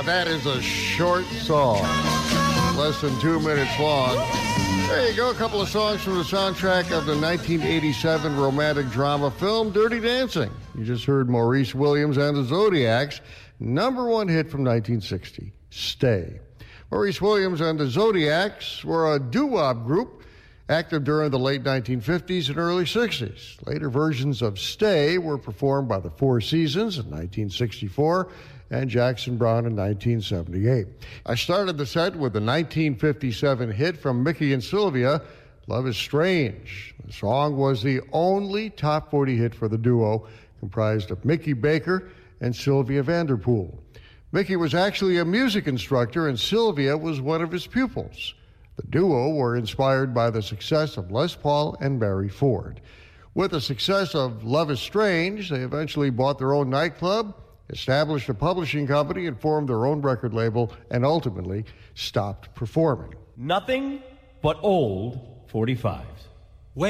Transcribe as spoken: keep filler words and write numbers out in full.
Now that is a short song, less than two minutes long. There you go, a couple of songs from the soundtrack of the nineteen eighty-seven romantic drama film Dirty Dancing. You just heard Maurice Williams and the Zodiacs, number one hit from nineteen sixty, Stay. Maurice Williams and the Zodiacs were a doo-wop group, active during the late nineteen fifties and early sixties. Later versions of Stay were performed by the Four Seasons in nineteen sixty-four and Jackson Browne in nineteen seventy-eight. I started the set with the nineteen fifty-seven hit from Mickey and Sylvia, Love is Strange. The song was the only top forty hit for the duo, comprised of Mickey Baker and Sylvia Vanderpool. Mickey was actually a music instructor, and Sylvia was one of his pupils. The duo were inspired by the success of Les Paul and Barry Ford. With the success of Love is Strange, they eventually bought their own nightclub, established a publishing company, and formed their own record label, and ultimately stopped performing. Nothing but old forty-fives.